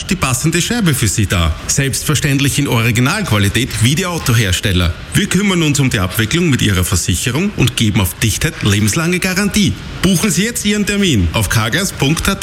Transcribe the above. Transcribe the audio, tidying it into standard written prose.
Garage die passende Scheibe für Sie da. Selbstverständlich in Originalqualität wie die Autohersteller. Wir kümmern uns um die Abwicklung mit Ihrer Versicherung und geben auf Dichtheit lebenslange Garantie. Buchen Sie jetzt Ihren Termin auf carglass.at.